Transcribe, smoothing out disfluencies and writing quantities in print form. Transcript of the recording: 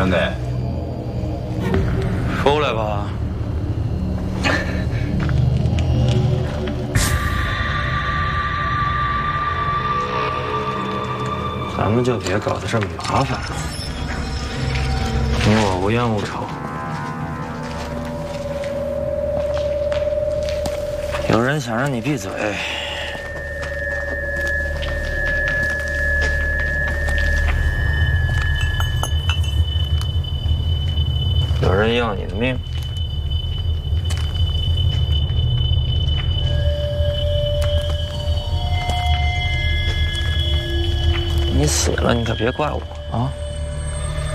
兄弟，出来吧。咱们就别搞得这么麻烦，你我无冤无仇。有人想让你闭嘴，有人要你的命。你死了，你可别怪我啊！